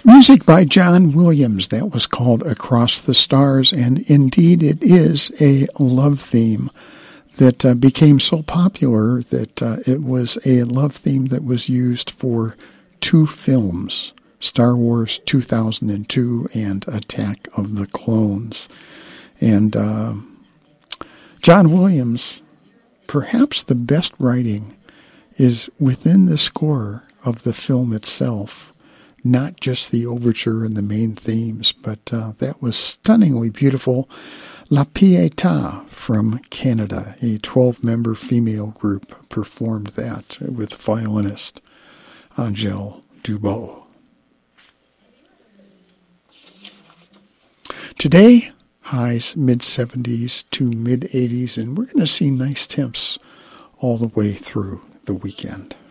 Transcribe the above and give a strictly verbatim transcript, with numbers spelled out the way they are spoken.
Music by John Williams. That was called Across the Stars, and indeed it is a love theme that uh, became so popular that uh, it was a love theme that was used for two films, Star Wars two thousand two and Attack of the Clones. And uh, John Williams, perhaps the best writing is within the score of the film itself, not just the overture and the main themes, but uh, that was stunningly beautiful. La Pietà from Canada, a twelve-member female group, performed that with violinist Angèle Dubot. Today, highs mid-seventies to mid-eighties, and we're going to see nice temps all the way through the weekend.